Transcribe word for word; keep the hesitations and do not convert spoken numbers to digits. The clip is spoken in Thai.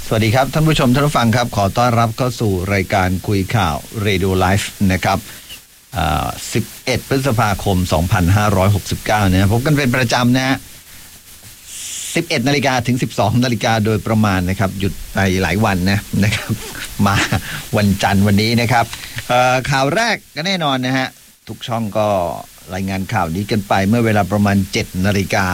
สวัสดีครับท่านผู้ชมท่านผู้ฟังครับขอต้อนรับเข้าสู่รายการคุยข่าว Radio Live นะครับสิบเอ็ดพฤษภาคมสองพันห้าร้อยหกสิบเก้านะพบกันเป็นประจำนะฮะสิบเอ็ดนาฬิกาถึงสิบสองนาฬิกาโดยประมาณนะครับหยุดไปหลายวันนะนะครับมาวันจันทร์วันนี้นะครับข่าวแรกก็แน่นอนนะฮะทุกช่องก็รายงานข่าวนี้กันไปเมื่อเวลาประมาณเจ็ดนาฬิกา